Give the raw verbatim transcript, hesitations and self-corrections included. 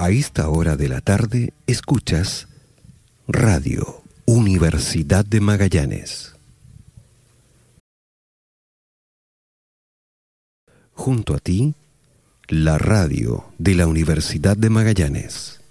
A esta hora de la tarde escuchas Radio Universidad de Magallanes. Junto a ti, la radio de la Universidad de Magallanes.